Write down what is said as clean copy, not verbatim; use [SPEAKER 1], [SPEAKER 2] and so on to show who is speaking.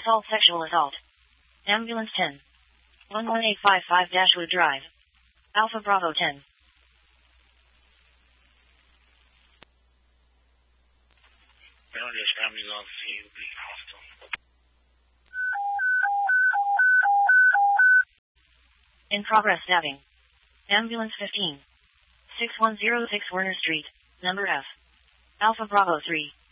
[SPEAKER 1] assault, sexual assault. Ambulance 10. 11855 Dashwood Drive. Alpha Bravo 10.
[SPEAKER 2] Family's on CUB hostel.
[SPEAKER 1] In progress stabbing. Ambulance 15. 6106 Werner Street, number F. Alpha Bravo 3.